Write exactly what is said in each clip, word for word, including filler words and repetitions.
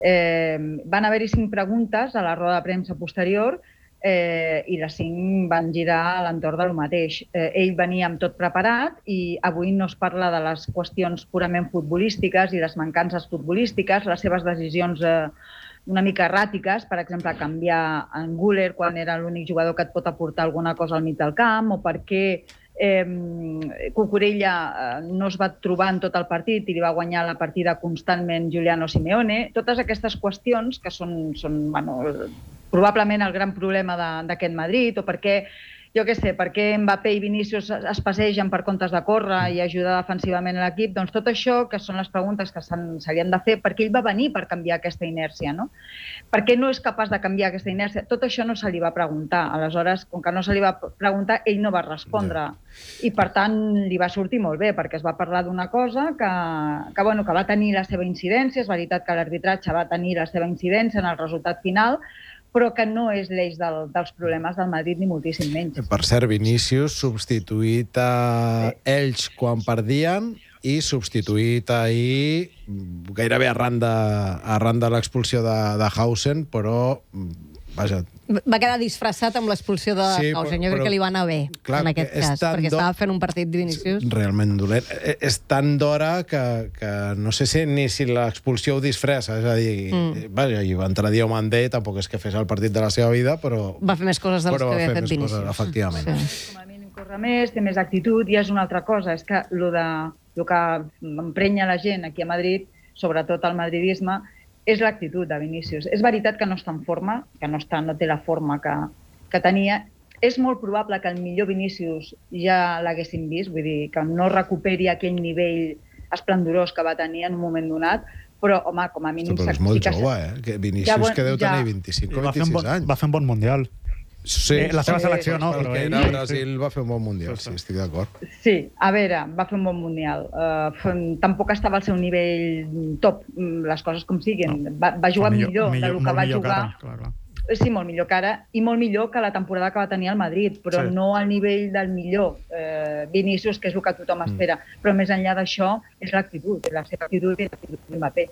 Eh, van haver-hi cinc preguntes a la roda de premsa posterior eh, i les cinc van girar a l'entorn del mateix. Eh, ell venia amb tot preparat i avui no es parla de les qüestions purament futbolístiques i les mancances futbolístiques, les seves decisions eh, una mica erràtiques, per exemple, canviar en Güler quan era l'únic jugador que et pot aportar alguna cosa al mig del camp, o per què eh, Cucurella eh, no es va trobar en tot el partit i li va guanyar la partida constantment Giuliano Simeone. Totes aquestes qüestions que són, són bueno, probablement el gran problema d'aquest Madrid, o per què jo què sé, per què Mbappé i Vinícius es passegen per comptes de córrer i ajudar defensivament a l'equip, doncs tot això, que són les preguntes que s'haurien de fer, perquè ell va venir per canviar aquesta inèrcia, no? Per què no és capaç de canviar aquesta inèrcia? Tot això no se li va preguntar. Aleshores, com que no se li va preguntar, ell no va respondre. I, per tant, li va sortir molt bé, perquè es va parlar d'una cosa que, que, bueno, que va tenir la seva incidència. És veritat que l'arbitratge va tenir la seva incidència en el resultat final, però que no és l'eix del, dels problemes del Madrid, ni moltíssim menys. Per cert, Vinícius substituït a sí. ells quan perdien i substituït ahir gairebé arran de, arran de l'expulsió de, de Hausen, però vaja... Va quedar disfressat amb l'expulsió de sí, Hausen. Jo crec que li va anar bé, clar, en aquest cas, perquè estava fent un partit de Vinícius. Realment dolent. És tan d'hora que, que no sé si ni si l'expulsió ho disfressa, és a dir, mm. vaja, i l'altre dia Mandé tampoc és que fes el partit de la seva vida, però... Va fer més coses de les que havia fet Vinícius. Coses, efectivament. Sí. Com a mínim corre més, té més actitud, i és una altra cosa, és que el, de, el que emprenya la gent aquí a Madrid, sobretot el madridisme, és l'actitud de Vinícius. És veritat que no està en forma, que no, està, no té la forma que, que tenia. És molt probable que el millor Vinícius ja l'haguéssim vist, vull dir, que no recuperi aquell nivell esplendorós que va tenir en un moment donat, però, home, com a mínim... Però és molt jove, eh? Que Vinícius, ja, que deu tenir vint-i-cinc o vint-i-sis bon, anys. Va fer un bon Mundial. Sí, eh, la seva sí, selecció no, però ell... Era Brasil, va fer un bon Mundial, sí, estic d'acord. Sí, a veure, va fer un bon Mundial. Uh, tampoc estava al seu nivell top, les coses com siguin. No. Va, va jugar millor, millor del que va jugar. Cara, clar, clar. Sí, molt millor que ara, i molt millor que la temporada que va tenir al Madrid, però sí. no al nivell del millor eh, Vinícius, que és el que tothom espera. Mm. Però més enllà d'això, és l'actitud, la seva actitud i l'actitud de Mbappé.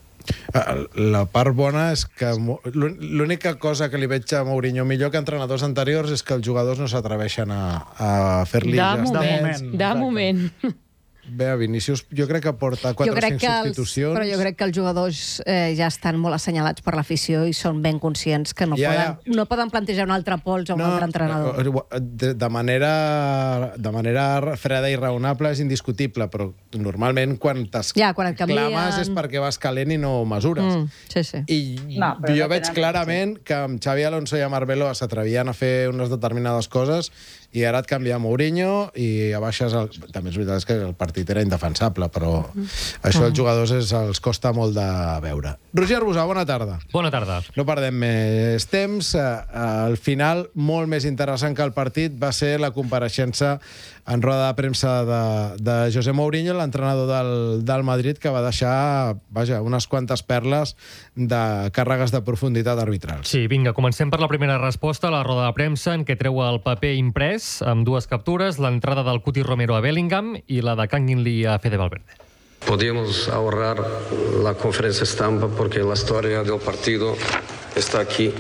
La part bona és que l'única cosa que li veig a Mourinho millor que entrenadors anteriors és que els jugadors no s'atreveixen a, a fer-li... De moment, de moment. Bé, a Vinícius jo crec que porta quatre o cinc substitucions. Però jo crec que els jugadors eh, ja estan molt assenyalats per l'afició i són ben conscients que no, ja, poden, ja. no poden plantejar un altre pols o un no, altre entrenador. De, de, manera, de manera freda i raonable és indiscutible, però normalment quan t'exclames ja, és perquè vas calent i no mesures. Mm, sí, sí. I no, jo no veig clarament sí. que amb Xavi Alonso i amb Arbeloa s'atrevien a fer unes determinades coses i ara et canvia Mourinho i abaixes... El... També és veritat que el partit era indefensable, però mm. això als jugadors és, els costa molt de veure. Roger Arbusà, bona tarda. Bona tarda. No perdem més temps. Al final, molt més interessant que el partit va ser la compareixença en roda de premsa de, de José Mourinho, l'entrenador del, del Madrid, que va deixar vaja, unes quantes perles de càrregues de profunditat arbitral. Sí, vinga, comencem per la primera resposta a la roda de premsa, en què treu el paper imprès amb dues captures, l'entrada del Cuti Romero a Bellingham i la de Kangin Lee a Fede Valverde. Podemos ahorrar la conferencia estampa porque la historia del partido está aquí.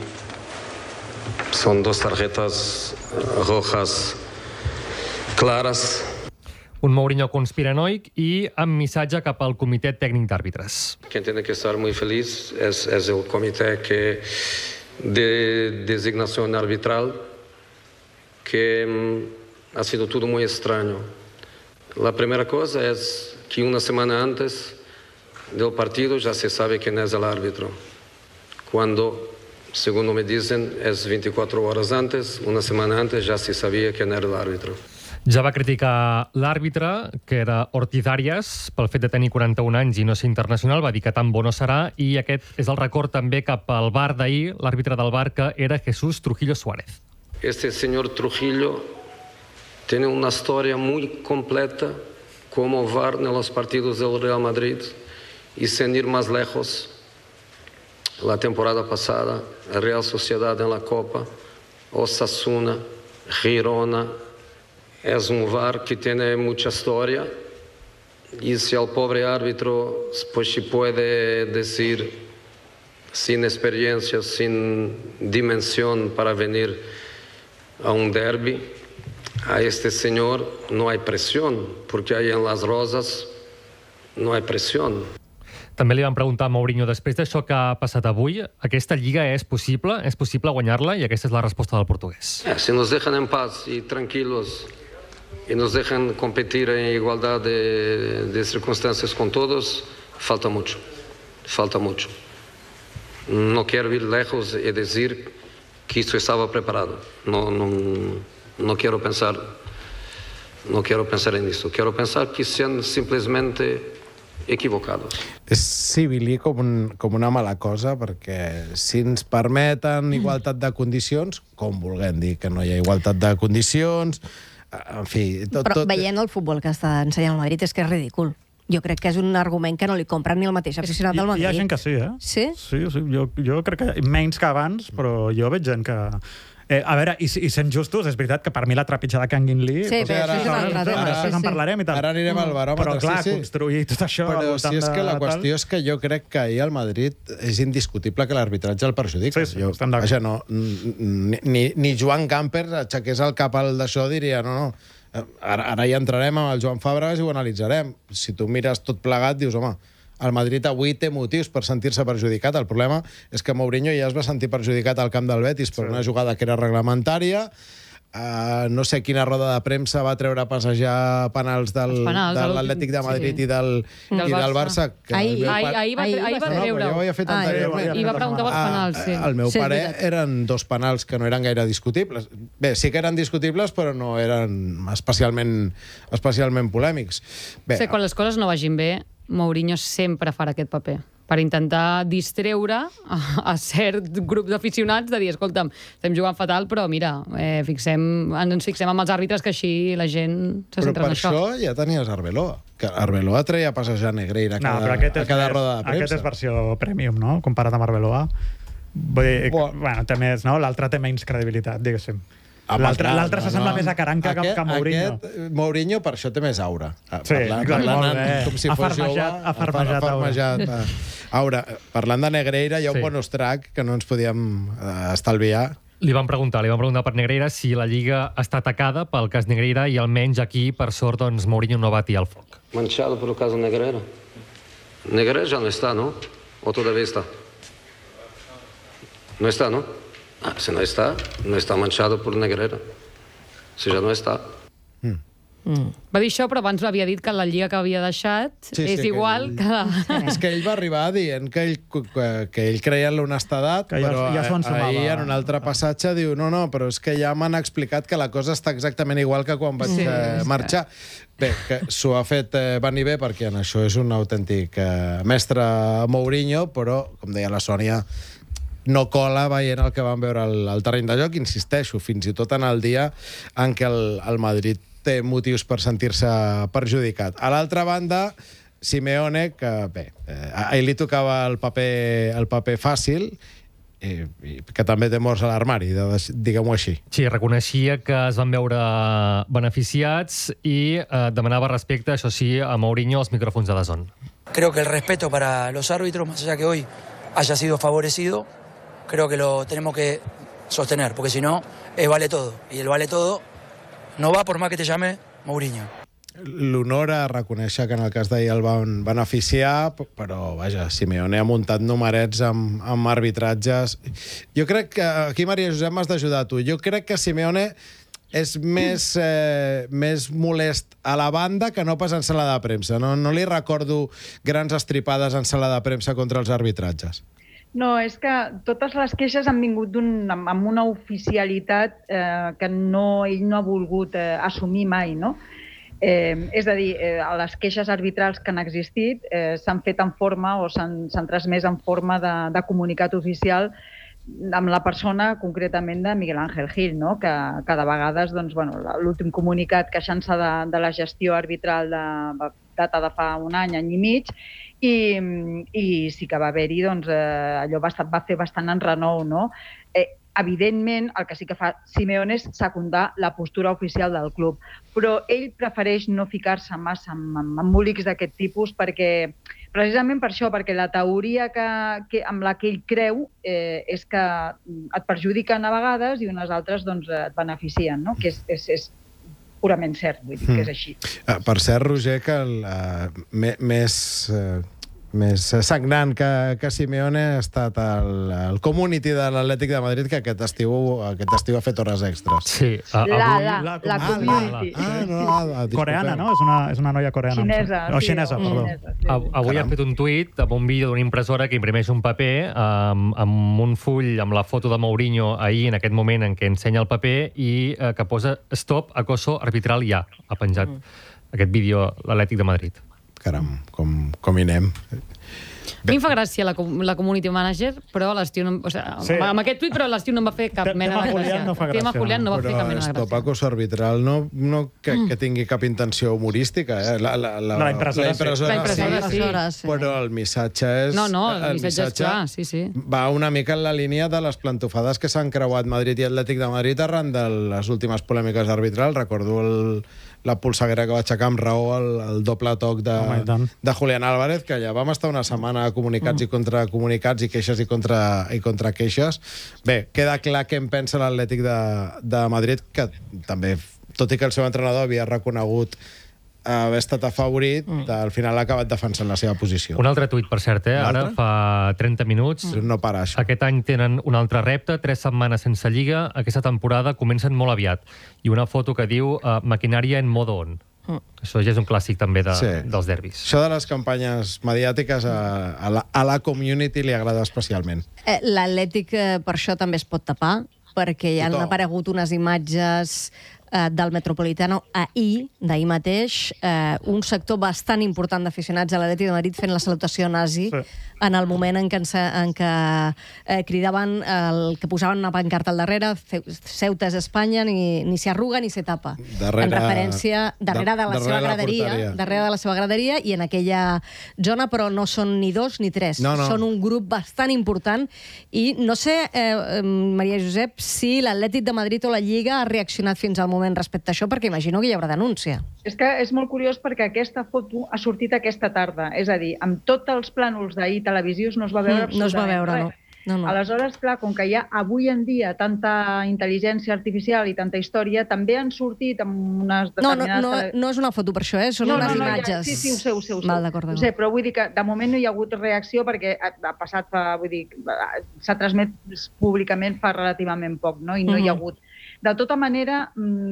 Son dos tarjetas rojas claras. Un Mourinho conspiranoic i amb missatge cap al comitè tècnic d'àrbitres. Quien tiene que estar muy feliz es, es el comité que de designación arbitral, que mm, ha sido todo muy extraño. La primera cosa es que una semana antes del partido ya se sabe quién es el árbitro. Cuando, según me dicen, es veinticuatro horas antes, una semana antes ya se sabía quién era el árbitro. Ja va criticar l'àrbitre, que era Ortiz Arias, pel fet de tenir quaranta-un anys i no ser internacional, va dir que tan bo no serà, i aquest és el record també cap al V A R d'ahir, l'àrbitre del V A R, que era Jesús Trujillo Suárez. Este señor Trujillo tiene una historia muy completa como V A R en los partidos del Real Madrid, y sin ir más lejos, la temporada pasada, Real Sociedad en la Copa, Osasuna, Girona. Es un V A R que tiene mucha historia, y si el pobre árbitro pues si puede decir sin experiencia, sin dimensión para venir a un derbi. A este señor no hay presión, porque ahí en Las Rosas no hay presión. També li van preguntar a Mourinho, després d'això que ha passat avui, aquesta lliga és possible? És possible guanyar-la? I aquesta és la resposta del portuguès. Eh, si nos dejan en paz y tranquilos y nos dejan competir en igualdad de, de circunstancias con todos, falta mucho, falta mucho. No quiero ir lejos y decir que esto estaba preparado. No, no, no quiero pensar, no quiero pensar en esto. Quiero pensar que sean simplemente equivocados. És civilí com, un, com una mala cosa, perquè si ens permeten igualtat de condicions, com vulguem dir que no hi ha igualtat de condicions, en fi... Tot, Però tot... veient el futbol que està ensenyant el Madrid és que és ridícul. Jo crec que és un argument que no li compren ni el mateix aficionat del Madrid. Hi ha gent que sí, eh? Sí? Sí, sí. Jo, jo crec que menys que abans, però jo veig gent que... Eh, a veure, i, i sent justos, és veritat que per mi la trepitjada de Kangin Lee... Sí, però ara, això és un altre tema. ara, Després en parlarem i tal. Ara anirem al baròmetre. Però clar, sí, sí. construir tot això... Però al voltant si és que la de, qüestió és que jo crec que ahir al Madrid és indiscutible que l'arbitratge el perjudica. Sí, sí, jo, estem d'acord. vaja, no, ni, ni, ni Joan Gamper aixequés el cap al d'això diria no, no, ara, ara hi entrarem amb el Joan Fàbregas i ho analitzarem. Si tu mires tot plegat, dius, home, el Madrid avui té motius per sentir-se perjudicat. El problema és que Mourinho ja es va sentir perjudicat al camp del Betis per una jugada que era reglamentària. Uh, no sé quina roda de premsa va treure a passejar penals del, penals, de el- l'Atlètic de Madrid sí. i del, Del i del Barça. Barça. Que Ahir- el meu Ahir, pare- ahir va, Ahir ahir va va ser- No, però treure-ho. jo ho havia fet Ah, anteriorment. I va preguntar pels penals, sí. Al meu Sí, és pare veritat. eren dos penals que no eren gaire discutibles. Bé, sí que eren discutibles, però no eren especialment, especialment polèmics. Bé, Sí, quan les coses no vagin bé, Mourinho sempre farà aquest paper per intentar distreure a, a cert grup d'aficionats de dir, escolta'm, estem jugant fatal, però mira, eh, fixem, ens fixem amb els àrbitres que així la gent se però centra per en això. això ja tenies Arbeloa, que Arbeloa treia a passejar Negreira a No, cada, però aquest a és, cada més- roda de premsa. aquest és versió premium, no? Comparat amb Arbeloa. Vull dir, Buah. bueno, té més, no? L'altre té menys credibilitat, diguéssim. Home, L'altre clar, l'altre no, s'assembla no. més a Caranca que, Aquest- que a Mourinho. Aquest, Mourinho per això té més aura. Sí, parlant, exacte, parlant molt bé. com si Ha fos farmejat- jove. ha farmejat aura. farmejat aura. Parlant de Negreira, hi ha un Sí. bonus track que no ens podíem eh, estalviar. Li van preguntar, li van preguntar per Negreira si la Lliga està atacada pel cas Negreira i almenys aquí, per sort, doncs, Mourinho no va tirar el foc. Manchado por el caso Negreira. Negreira ya no está, ¿no? ¿O todavía está? No está, ¿no? Ah, si no está, no está manchado por Negreira. Si ya no está. Va dir això, però abans havia dit que la lliga que havia deixat Sí, sí, és que igual ell- que... La... És que ell va arribar dient que ell, que, que ell creia en l'honestedat, Que ja- però ja s'ho ensumava. ahir en un altre passatge diu no, no, però és que ja m'han explicat que la cosa està exactament igual que quan vaig Sí, eh, és marxar. Bé, que s'ho ha fet eh, venir bé perquè en això és un autèntic eh, mestre Mourinho, però, com deia la Sònia, no cola veient el que vam veure al, al terreny de joc, insisteixo, fins i tot en el dia en què el, el Madrid té motius per sentir-se perjudicat. A l'altra banda, Simeone, que bé, eh, a ell li tocava el paper, el paper fàcil, eh, i que també té morts a l'armari, de- diguem-ho així. Sí, reconeixia que es van veure beneficiats i eh, demanava respecte, això sí, a Mourinho als micròfons de DAZN. Creo que el respeto para los árbitros, más allá que hoy haya sido favorecido, creo que lo tenemos que sostener, porque si no, eh, vale todo. Y el vale todo no va por más que te llame Mourinho. L'honor a reconèixer que en el cas d'ahir el van beneficiar, p- però, vaja, Simeone ha muntat numerets amb, amb arbitratges. Jo crec que, aquí, Maria Josep, m'has d'ajudar tu, jo crec que Simeone és més, eh, més molest a la banda que no pas en sala de premsa. No, no li recordo grans estripades en sala de premsa contra els arbitratges. No, és que totes les queixes han vingut un, amb amb una oficialitat eh, que no, ell no ha volgut eh, assumir mai, no? Eh, és a dir, eh, les queixes arbitrals que han existit eh, s'han fet en forma o s'han s'han transmès en forma de, de comunicat oficial amb la persona concretament de Miguel Ángel Gil, no? que, que de vegades doncs, bueno, l'últim comunicat queixant-se de, de la gestió arbitral de, data de fa un any, any i mig, i, i sí que va haver-hi, doncs, eh, allò va, va fer bastant enrenou, no? Eh, evidentment, el que sí que fa Simeone és secundar la postura oficial del club, però ell prefereix no ficar-se massa en, en embolics d'aquest tipus perquè, precisament per això, perquè la teoria que, que, amb la que ell creu eh, és que et perjudiquen a vegades i unes altres doncs, et beneficien, no? Que és, és, és purament cert, vull dir que és així. Uh, per cert, Roger, que el, uh, me, més... Uh... més sagnant que, que Simeone ha estat el, el community de l'Atlètic de Madrid, que aquest estiu, aquest estiu ha fet hores extres. Sí. A, la, avui... la, la, la community. Ah, no, ah, coreana, no? És una, és una noia coreana. Xinesa. O xinesa, sí, perdó. xinesa, sí. Avui Caram. ha fet un tuit amb un vídeo d'una impressora que imprimeix un paper amb, amb un full amb la foto de Mourinho ahir, en aquest moment en què ensenya el paper, i eh, que posa stop, acoso arbitral ja. Ha penjat mm. aquest vídeo l'Atlètic de Madrid. Caram, com, com hi anem. A mi em fa gràcia la, la community manager, però l'estiu no... O sigui, sí. Amb aquest tuit, però l'estiu no em va fer cap mena de gràcia. No fa gràcia. Tema Julián no va fer cap mena de gràcia. Però stop acoso arbitral no, no que, que tingui cap intenció humorística. Eh? La, la, la, la impressora, la impressora, la impressora sí. sí. Però el missatge és... No, no, el, el missatge, missatge és clar, sí, sí. Va una mica en la línia de les plantofades que s'han creuat Madrid i Atlètic de Madrid arran de les últimes polèmiques arbitrals. Recordo el, la polseguera que va aixecar amb raó el, el doble toc de, oh, de Julián Álvarez, que ja vam estar una setmana comunicats mm. i contra comunicats i queixes i contra, i contra queixes. Bé, queda clar què en pensa l'Atlètic de, de Madrid, que també, tot i que el seu entrenador havia reconegut haver estat afavorit, mm. al final ha acabat defensant la seva posició. Un altre tuit, per cert, eh? Ara fa trenta minuts. Mm. No para, això. Aquest any tenen un altre repte, tres setmanes sense Lliga, aquesta temporada comencen molt aviat. I una foto que diu uh, maquinària en modo on. Mm. Això ja és un clàssic també de, sí. dels derbis. Això de les campanyes mediàtiques a, a, la, a la community li agrada especialment. Eh, L'Atlètic eh, per això també es pot tapar, perquè ja han aparegut unes imatges eh, del Metropolitano ahir, d'ahir mateix, eh, un sector bastant important d'aficionats a l'Atlètic de Madrid fent la salutació nazi, sí. en el moment en què, en què eh, cridaven el que posaven una pancarta al darrere, Ceuta és Espanya, ni, ni s'hi arruga ni s'hi tapa. Darrere, en referència, darrere de la darrere seva la graderia, porteria. darrere de la seva graderia, i en aquella zona, però no són ni dos ni tres, no, no. són un grup bastant important, i no sé, eh, Maria Josep, si l'Atlètic de Madrid o la Lliga ha reaccionat fins al moment respecte a això, perquè imagino que hi haurà denúncia. És que és molt curiós perquè aquesta foto ha sortit aquesta tarda, és a dir, amb tots els plànols d'ahir televisius no es va veure mm, no es va veure, res. no. No, no. Aleshores, clar, com que hi ha avui en dia tanta intel·ligència artificial i tanta història, també han sortit amb unes determinades... No, no, no, no és una foto per això, eh? Són no, unes no, no, imatges. Ja, sí, sí, ho sé, ho sé. Ho sé. Val, d'acord, ho sé, però vull dir que de moment no hi ha hagut reacció perquè ha, ha passat, fa, vull dir, s'ha transmès públicament fa relativament poc, no? I no mm-hmm. hi ha hagut. De tota manera,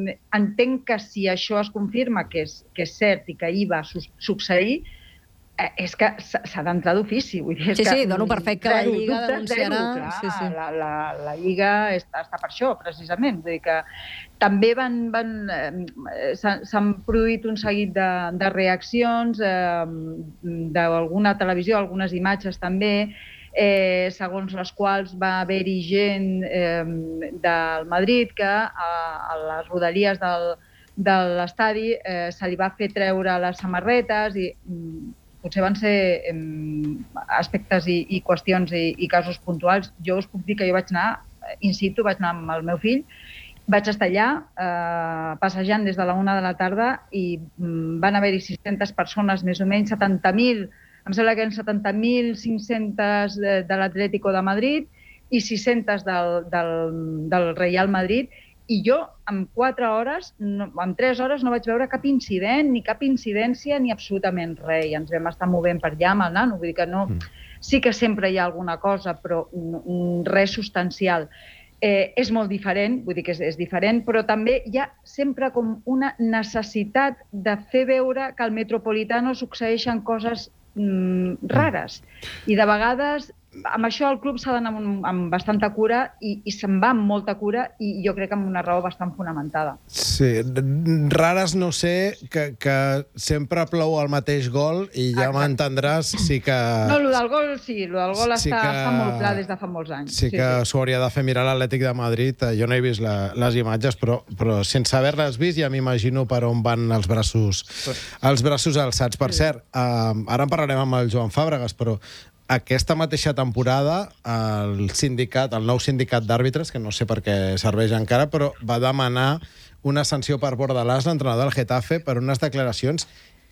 entenc que si això es confirma que és, que és cert i que ahir va su succeir, eh, és que s'ha d'entrar d'ofici. Vull dir, és sí, que, sí, dono per fet que la Lliga dubte, denunciarà... Zero, clar, sí, sí. La, la, la Lliga està, està per això, precisament. Vull dir que també van, van, eh, s'han produït un seguit de, de reaccions eh, d'alguna televisió, algunes imatges també, Eh, segons les quals va haver-hi gent eh, del Madrid que a, a les rodalies del, de l'estadi eh, se li va fer treure les samarretes i mm, potser van ser eh, aspectes i, i qüestions i, i casos puntuals. Jo us puc dir que jo vaig anar in situ, vaig anar amb el meu fill, vaig estar allà eh, passejant des de la una de la tarda i mm, van haver-hi sis-centes persones, més o menys setanta mil, em sembla que eren setanta mil cinc-centes de, de l'Atlético de Madrid i sis-centes del, del, del Real Madrid, i jo en quatre hores, no, en tres hores no vaig veure cap incident, ni cap incidència, ni absolutament res. I ens vam estar movent per allà amb el nano, vull dir que no... Sí que sempre hi ha alguna cosa, però res substancial. Eh, és molt diferent, vull dir que és, és diferent, però també hi ha sempre com una necessitat de fer veure que al Metropolitano succeeixen coses mm, rares. I de vegades amb això el club s'ha d'anar amb, amb bastanta cura i, i se'n va amb molta cura i jo crec que amb una raó bastant fonamentada. Sí, rares no sé, que, que sempre plou el mateix gol i ja m'entendràs, sí que... No, el del gol sí, el del gol sí està, que... està molt clar des de fa molts anys. Sí, sí que s'ho sí. hauria de fer mirar l'Atlètic de Madrid. Jo no he vist la, les imatges, però, però sense haver-les vist ja m'imagino per on van els braços, els braços alçats. Per cert, uh, ara en parlarem amb el Joan Fàbregas, però aquesta mateixa temporada el sindicat, el nou sindicat d'àrbitres, que no sé per què serveix encara, però va demanar una sanció per Bordalàs, l'entrenador del Getafe, per unes declaracions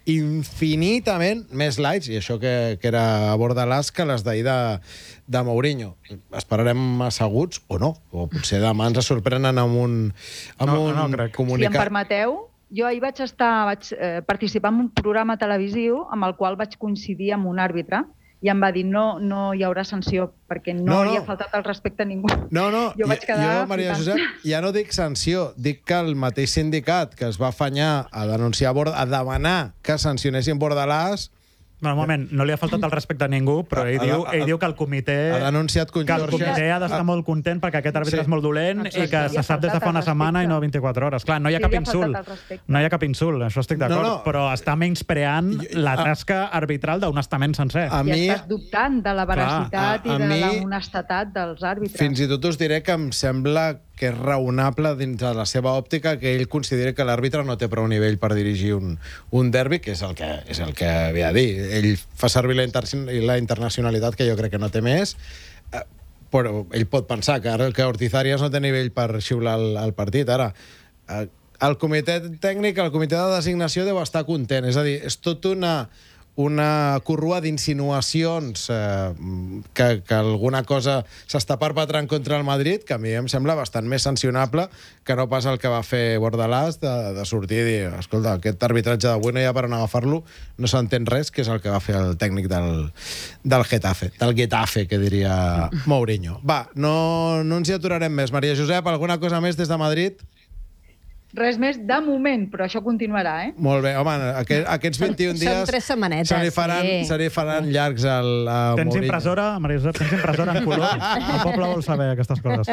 infinitament més lights, i això que, que era a Bordalàs, que les d'ahir de, de Mourinho. Esperarem asseguts o no, o potser demà ens sorprenen amb un, amb No, un no crec. comunicat. Si em permeteu, jo ahir vaig estar, vaig eh, participar en un programa televisiu amb el qual vaig coincidir amb un àrbitre i em va dir no, no hi haurà sanció perquè no, No, no. hi ha faltat el respecte a ningú. No, no, Jo vaig quedar jo, Maria flipant. Josep, ja no dic sanció, dic que el mateix sindicat que es va afanyar a denunciar, Borda- a demanar que sancionessin Bordalàs, Bueno, un moment, no li ha faltat el respecte a ningú, però ell Ha- diu, ha- ell diu que el comitè... ha denunciat Que el Conjorges. comitè ha d'estar molt content perquè aquest àrbitre Sí. és molt dolent Exacte. i que Li se ha sap des de fa una faltat el setmana i respecte. no vint-i-quatre hores. Clar, no hi ha Sí, cap li ha faltat insult. el respecte. No hi ha cap insult, això estic d'acord. No, no. Però està menyspreant la tasca arbitral d'un estament sencer. A I mi, estàs dubtant de la veracitat a- a i de mi- la honestedat dels àrbitres. fins i tot us diré que em sembla que és raonable dins de la seva òptica que ell consideri que l'àrbitre no té prou nivell per dirigir un, un derbi, que és el que, és el que havia de dir. Ell fa servir la, inter la internacionalitat, que jo crec que no té més, eh, però ell pot pensar que, ara, que Ortiz Arias no té nivell per xiular el, el partit. Ara, eh, el comitè tècnic, el comitè de designació deu estar content. És a dir, és tot una... una corrua d'insinuacions eh, que, que alguna cosa s'està perpetrant contra el Madrid, que a mi em sembla bastant més sancionable que no pas el que va fer Bordalàs de, de sortir i dir, escolta, aquest arbitratge d'avui no hi ha per on agafar-lo, no s'entén res, que és el que va fer el tècnic del, del Getafe, del Getafe, que diria Mourinho. Va, no, no ens hi aturarem més. Maria Josep, alguna cosa més des de Madrid? Res més de moment, però això continuarà, eh? Molt bé, home, aquest, aquests vint i un Són dies tres setmanetes, se li faran, sí. se li faran llargs al, a Tens Mourinho. impressora, Maria Josep, tens impressora en color? El poble vol saber aquestes coses.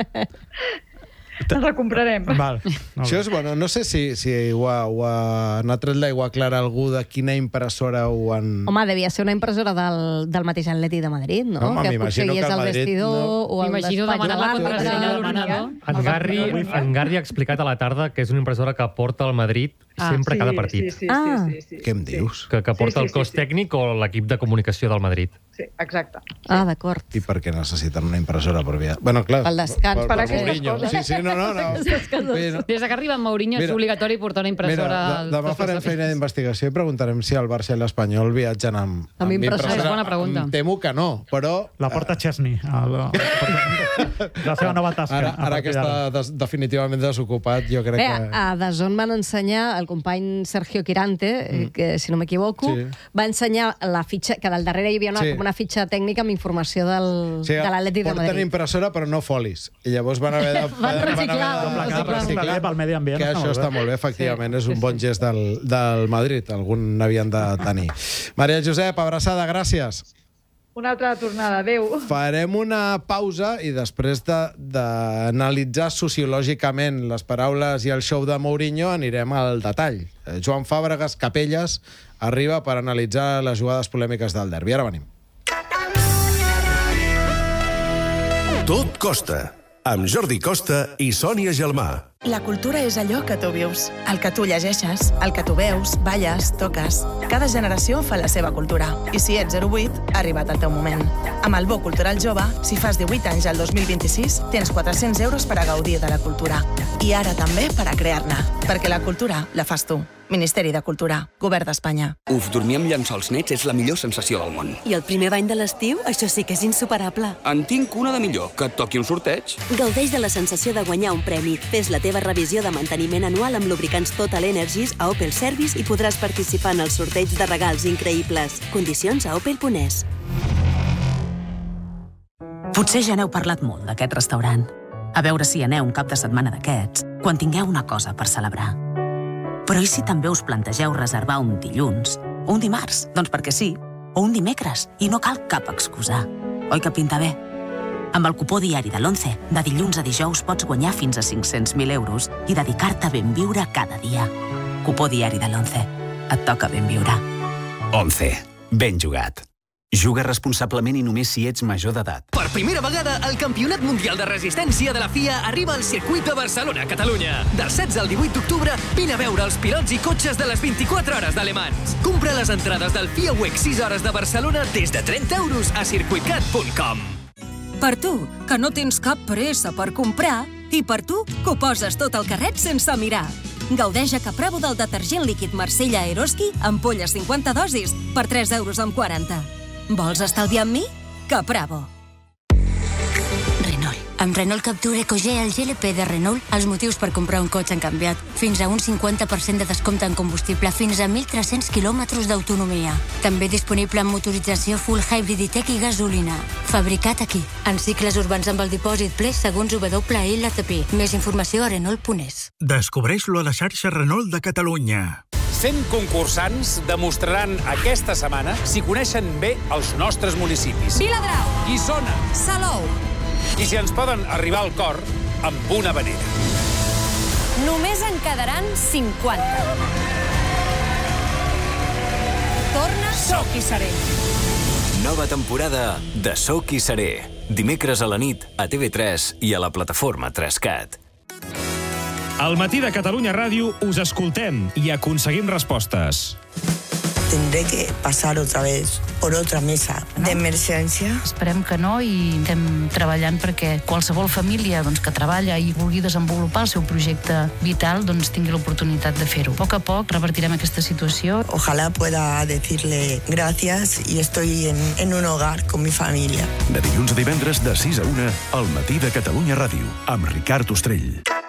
Ens la comprarem. Val. Això és bueno. No sé si, si ho, ha, ho ha anat tret l'aigua clara algú de quina impressora ho han... Home, devia ser una impressora del, del mateix Atleti de Madrid, no? Home, que potser m'imagino hi que és el el Madrid vestidor no- o el M'imagino despatx de demanant la l'àrbitre. contrasenya del l'ordenador. manador. En Garri, en Garri ha explicat a la tarda que és una impressora que porta el Madrid Ah, sempre Sí, a cada partit. Sí, sí, Ah. sí, sí, sí, Què em sí. dius? Que, que porta Sí, sí, el cos sí, sí. tècnic o l'equip de comunicació del Madrid. Sí, exacte. Ah, d'acord. I per què necessiten una impressora per via? Bueno, clar. Pel descans, per, per per aquestes Mourinho. coses. Sí, sí, no, no. no. Bé, no. Des que arriba en Mourinho és Mira, obligatori portar una impressora... Mira, de, demà als farem costats. feina d'investigació i preguntarem si el Barça i l'Espanyol viatgen amb, Amb impressora. És bona pregunta. Em temo que no, però... La porta Chesney, el, la seva nova tasca. Ara, a ara que partir d'ara. està des, definitivament desocupat, jo crec Bé, que... a D A Z N van ensenyar, el company Sergio Quirante, mm. que si no m'equivoco, Sí. va ensenyar la fitxa, que del darrere hi havia una, Sí. com una fitxa tècnica amb informació del, Sí, de l'Atleti de porten Madrid. impressora però no folis. I llavors van haver de... Van reciclar, haver van de, reciclar. Reciclar pel medi ambient. Que està això molt bé. està molt bé, efectivament. És un bon gest del, del Madrid. Algun n'havien de tenir. Maria Josep, abraçada, gràcies. Una altra tornada. Adéu. Farem una pausa i després de- d'analitzar sociològicament les paraules i el show de Mourinho anirem al detall. Eh, Joan Fàbregas Capelles arriba per analitzar les jugades polèmiques del derbi. Ara venim. Tot costa, amb Jordi Costa i Sònia Gelmà. La cultura és allò que tu vius, el que tu llegeixes, el que tu veus, balles, toques. Cada generació fa la seva cultura. I si ets zero vuit, ha arribat el teu moment. Amb el Bo Cultural Jove, si fas divuit anys al dos mil vint-i-sis, tens quatre-cents euros per a gaudir de la cultura. I ara també per a crear-ne. Perquè la cultura la fas tu. Ministeri de Cultura, Govern d'Espanya. Uf, dormir amb llençols nets és la millor sensació del món. I el primer bany de l'estiu, això sí que és insuperable. En tinc una de millor, que et toqui un sorteig. Gaudeix de la sensació de guanyar un premi. Fes la teva revisió de manteniment anual amb lubricants Total Energies a Opel Service i podràs participar en el sorteig de regals increïbles. Condicions a opel punt es. Potser ja n'heu parlat molt d'aquest restaurant. A veure si aneu un cap de setmana d'aquests, quan tingueu una cosa per celebrar. Però i si també us plantegeu reservar un dilluns? O un dimarts? Doncs perquè sí. O un dimecres, i no cal cap excusa. Oi que pinta bé? Amb el cupó diari de l'Once, de dilluns a dijous pots guanyar fins a cinc-cents mil euros i dedicar-te a ben viure cada dia. Cupó diari de l'Once. Et toca ben viure. Once. Ben jugat. Juga responsablement i només si ets major d'edat. Per primera vegada, el Campionat Mundial de Resistència de la F I A arriba al circuit de Barcelona, Catalunya. Del setze al divuit d'octubre, vine a veure els pilots i cotxes de les vint-i-quatre hores de Le Mans. Compra les entrades del F I A W E C sis hores de Barcelona des de trenta euros a circuitcat punt com. Per tu, que no tens cap pressa per comprar, i per tu, que ho poses tot al carret sense mirar. Gaudeix a Capravo del detergent líquid Marsella Eroski, ampolles cinquanta dosis, per tres euros amb quaranta. Vols estalviar amb mi? Capravo. Renault. Amb Renault Captur EcoG, el G L P de Renault, els motius per comprar un cotxe han canviat. Fins a un cinquanta per cent de descompte en combustible, fins a mil tres-cents quilòmetres d'autonomia. També disponible en motorització full hybrid i tech i gasolina. Fabricat aquí. En cicles urbans amb el dipòsit ple segons W L T P. Més informació a Renault punt es. Descobreix-lo a la xarxa Renault de Catalunya. cent concursants demostraran aquesta setmana si coneixen bé els nostres municipis. Viladrau. Guissona. Salou. I si ens poden arribar al cor amb una vanera. Només en quedaran cinquanta. Torna Soc i Seré. Nova temporada de Soc i Seré. Dimecres a la nit a T V tres i a la plataforma tres cat. Al matí de Catalunya Ràdio us escoltem i aconseguim respostes. Tendré que pasar otra vez por otra mesa d'emergència. Esperem que no i estem treballant perquè qualsevol família doncs, que treballa i vulgui desenvolupar el seu projecte vital doncs, tingui l'oportunitat de fer-ho. A poc a poc revertirem aquesta situació. Ojalá pueda decirle gracias y estoy en, en un hogar con mi familia. De dilluns a divendres de sis a una al matí de Catalunya Ràdio amb Ricard Ostrell.